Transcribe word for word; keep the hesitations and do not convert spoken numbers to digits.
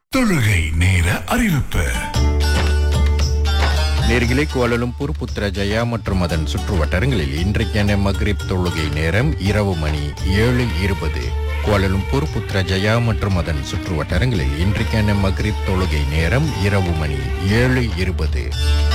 தொழுகை நேர அறிவிப்பு. நேர்களே, கோலாலம்பூர், புத்ரஜயா மற்றும் அதன் சுற்று வட்டாரங்களில் இன்றைக்கான மக்ரிப் தொழுகை நேரம் இரவு மணி ஏழு இருபது. கோலாலம்பூர், புத்ரஜயா மற்றும் அதன் சுற்று வட்டாரங்களில் இன்றைக்கான மக்ரிப் தொழுகை நேரம் இரவு மணி ஏழு இருபது.